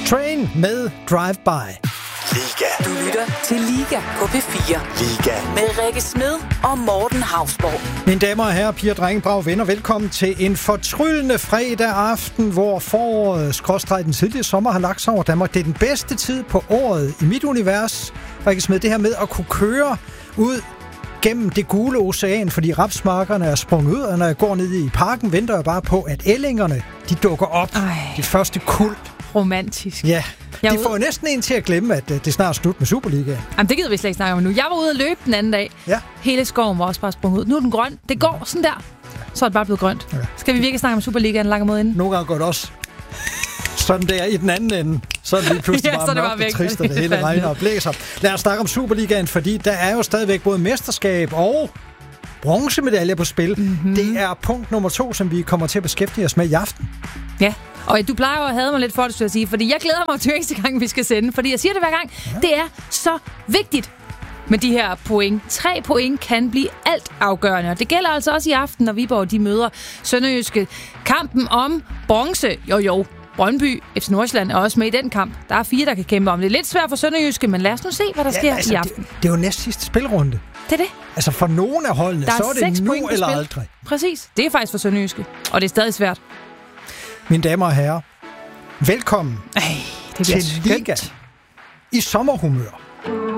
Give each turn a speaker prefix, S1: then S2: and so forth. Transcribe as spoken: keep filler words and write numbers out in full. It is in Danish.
S1: Train med Drive-By.
S2: Liga.
S3: Du lytter til Liga på P fire.
S2: Liga.
S3: Med Rikke Smed og Morten Hausborg.
S1: Mine damer og herrer, piger, drenge, brav venner, velkommen til en fortryllende fredag aften, hvor foråret, skråstreg den tidlige sommer, har lagt sig over Danmark. Det er den bedste tid på året i mit univers, Rikke Smed, det her med at kunne køre ud gennem det gule ocean, fordi rapsmarkerne er sprunget ud, og når jeg går ned i parken, venter jeg bare på, at ællingerne, de dukker op.
S4: Ej.
S1: Det første kuld.
S4: Romantisk.
S1: Ja,
S4: Jeg
S1: de
S4: ud...
S1: får jo næsten en til at glemme, at det er snart slut med Superligaen.
S4: Jamen, det gider vi slet ikke snakke om nu. Jeg var ude at løbe den anden dag.
S1: Ja.
S4: Hele skoven var også bare sprunget ud. Nu er den grøn. Det går sådan der. Så er det bare blevet grønt.
S1: Ja.
S4: Skal vi virkelig snakke om Superligaen lang mod inden?
S1: Nogle gange går det også sådan der i den anden ende. Så er det lige pludselig
S4: Ja,
S1: bare
S4: så er det
S1: mørkt
S4: bare væk.
S1: og trist, og det hele regner og blæser. Lad os snakke om Superligaen, fordi der er jo stadigvæk både mesterskab og bronzemedaljer på spil. Mm-hmm. Det er punkt nummer to, som vi kommer til at beskæftige os med i aften.
S4: Ja. Og du plejer jo at have mig lidt for det, skulle jeg sige, fordi jeg glæder mig til eneste gang, vi skal sende. Fordi jeg siger det hver gang. Ja. Det er så vigtigt med de her point. Tre point kan blive alt afgørende. Og det gælder altså også i aften, når Viborg de møder Sønderjyske. Kampen om bronze. Jo jo. Brøndby, F C Nordsjælland er også med i den kamp. Der er fire, der kan kæmpe om det. Lidt svært for Sønderjyske, men lad os nu se, hvad der ja, sker altså, i aften.
S1: Det, det er jo næst sidste spilrunde.
S4: Det er det.
S1: Altså for nogle af holdene,
S4: Der er
S1: så er det nu eller
S4: spil.
S1: aldrig.
S4: Præcis. Det er faktisk for Sønderjyske. Og det er stadig svært.
S1: Mine damer og herrer, velkommen
S4: Ej, det
S1: til Liga i sommerhumør.